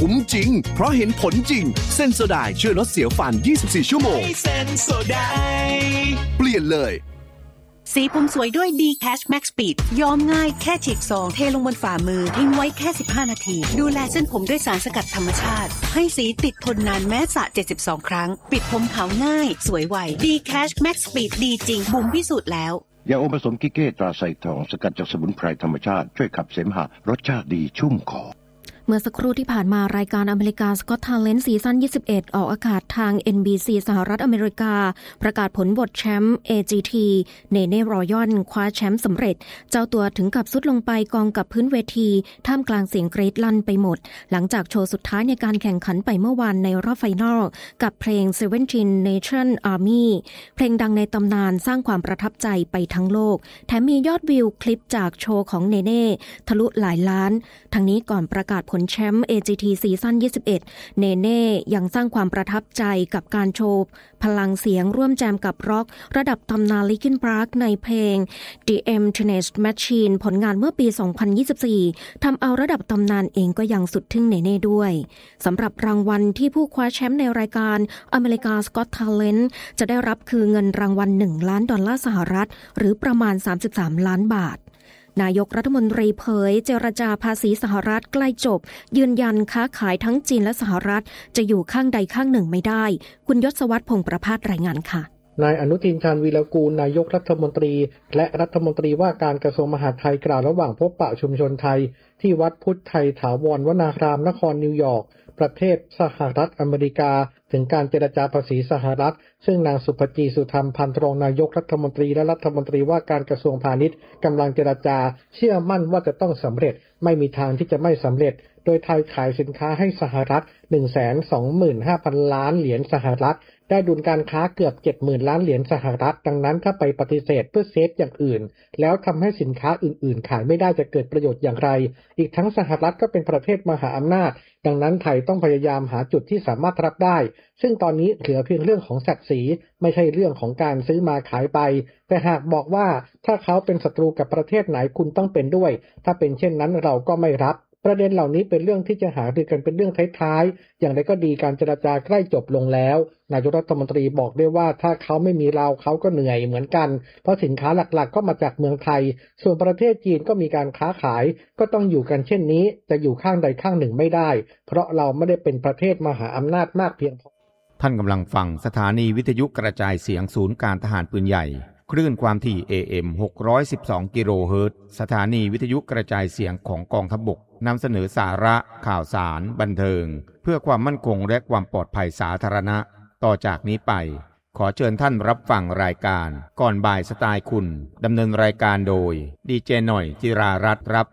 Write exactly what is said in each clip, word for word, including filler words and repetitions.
คุ้มจริงเพราะเห็นผลจริงเซนโซไดช่วยลดเสียวฟันยี่สิบสี่ชั่วโมงเซนโซไดเปลี่ยนเลยสีผมสวยด้วย D-Cash Max Speed ย้อมง่ายแค่ฉีกซองเทลงบนฝ่ามือทิ้งไว้แค่สิบห้านาทีดูแลเส้นผมด้วยสารสกัดธรรมชาติให้สีติดทนนานแม้สระเจ็ดสิบสองครั้งปิดผมขาวง่ายสวยไว D-Cash Max Speed ดีจริงบุ๋มพิสูจน์แล้วยาอมผสมกิเก้ตราไซทองสกัดจากสมุนไพรธรรมชาติช่วยขับเสมหะรสชาติดีชุ่มคอเมื่อสักครู่ที่ผ่านมารายการอเมริกาสก็อต Talent ซีซั่นยี่สิบเอ็ดออกอากาศทาง เอ็น บี ซี สหรัฐอเมริกาประกาศผลบทแชมป์ เอ จี ที เนเน่รอยอนคว้าแชมป์สำเร็จเจ้าตัวถึงกับซุดลงไปกองกับพื้นเวทีท่ามกลางเสียงกรี๊ดลั่นไปหมดหลังจากโชว์สุดท้ายในการแข่งขันไปเมื่อวานในรอบไฟนอลกับเพลง Seventeen Nation Army เพลงดังในตำนานสร้างความประทับใจไปทั้งโลกแถมมียอดวิวคลิปจากโชว์ของเนเน่ทะลุหลายล้านทั้งนี้ก่อนประกาศผลแชมป์ เอ จี ที ซีซั่นยี่สิบเอ็ดเนเน่ยังสร้างความประทับใจกับการโชว์พลังเสียงร่วมแจมกับร็อกระดับตำนาน Linkin Park ในเพลง The Emptiness Machine ผลงานเมื่อปี สองพันยี่สิบสี่ ทำเอาระดับตำนานเองก็ยังสุดทึ่งเนเน่ด้วยสำหรับรางวัลที่ผู้คว้าแชมป์ในรายการอเมริกาสก็อต Talent จะได้รับคือเงินรางวัลหนึ่งล้านดอลลาร์สหรัฐหรือประมาณสามสิบสามล้านบาทนายกรัฐมนตรีเผยเจรจาภาษีสหรัฐใกล้จบยืนยันค้าขายทั้งจีนและสหรัฐจะอยู่ข้างใดข้างหนึ่งไม่ได้คุณยศวัฒน์พงษ์ประภาสรายงานค่ะนายอนุทินชาญวีรกูลนายกรัฐมนตรีและรัฐมนตรีว่าการกระทรวงมหาดไทยกล่าวระหว่างพบปะชุมชนไทยที่วัดพุทธไทยถาวรวนารามนครนิวยอร์กประเทศสหรัฐอเมริกาถึงการเจรจาภาษีสหรัฐซึ่งนางสุภจีสุธรรมพันธุ์รองนายกรัฐมนตรีและรัฐมนตรีว่าการกระทรวงพาณิชย์กำลังเจรจาเชื่อมั่นว่าจะต้องสำเร็จไม่มีทางที่จะไม่สำเร็จโดยไทยขายสินค้าให้สหรัฐ หนึ่งแสนสองหมื่นห้าพัน ล้านเหรียญสหรัฐได้ดุลการค้าเกือบ เจ็ดหมื่น ล้านเหรียญสหรัฐดังนั้นถ้าไปปฏิเสธเพื่อเซฟอย่างอื่นแล้วทำให้สินค้าอื่นๆขายไม่ได้จะเกิดประโยชน์อย่างไรอีกทั้งสหรัฐก็เป็นประเทศมหาอำนาจดังนั้นไทยต้องพยายามหาจุดที่สามารถรับได้ซึ่งตอนนี้เหลือเพียงเรื่องของศักดิ์ศรีไม่ใช่เรื่องของการซื้อมาขายไปแต่หากบอกว่าถ้าเขาเป็นศัตรูกับประเทศไหนคุณต้องเป็นด้วยถ้าเป็นเช่นนั้นเราก็ไม่รับประเด็นเหล่านี้เป็นเรื่องที่จะหารือกันเป็นเรื่องท้ายๆอย่างไรก็ดีการเจรจาใกล้จบลงแล้วนายกรัฐมนตรีบอกด้วยว่าถ้าเขาไม่มีเราเขาก็เหนื่อยเหมือนกันเพราะสินค้าหลักๆก็มาจากเมืองไทยส่วนประเทศจีนก็มีการค้าขายก็ต้องอยู่กันเช่นนี้จะอยู่ข้างใดข้างหนึ่งไม่ได้เพราะเราไม่ได้เป็นประเทศมหาอำนาจมากเพียงพอท่านกำลังฟังสถานีวิทยุกระจายเสียงศูนย์การทหารปืนใหญ่คลื่นความถี่ เอ เอ็ม หกร้อยสิบสอง กิโลเฮิรตซ์สถานีวิทยุกระจายเสียงของกองทัพบกนำเสนอสาระข่าวสารบันเทิงเพื่อความมั่นคงและความปลอดภัยสาธารณะต่อจากนี้ไปขอเชิญท่านรับฟังรายการก่อนบ่ายสไตล์คุณดำเนินรายการโดยดีเจหน่อยจิรารัตน์ครับ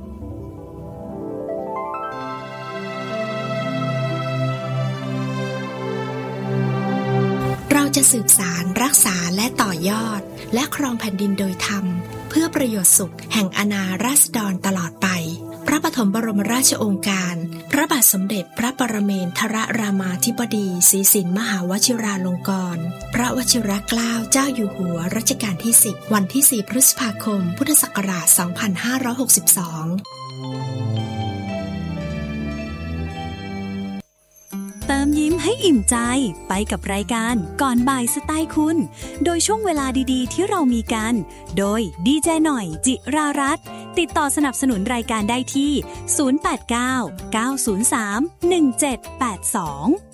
เราจะสืบสารรักษาและต่อยอดและครองแผ่นดินโดยธรรมเพื่อประโยชน์สุขแห่งอาณาราษฎรตลอดไปพระปฐมบรมราชโองการพระบาทสมเด็จพระปรเมนทรรามาธิบดีศรีสินมหาวชิราลงกรณ์พระวชิรเกล้าเจ้าอยู่หัวรัชกาลที่สิบวันที่สี่พฤษภาคมพุทธศักราชสองพันห้าร้อยหกสิบสองเติมยิ้มให้อิ่มใจไปกับรายการก่อนบ่ายสไตล์คุณโดยช่วงเวลาดีๆที่เรามีกันโดยดีเจหน่อยจิรารัตน์ติดต่อสนับสนุนรายการได้ที่ศูนย์ แปด เก้า เก้า ศูนย์ สาม หนึ่ง เจ็ด แปด สอง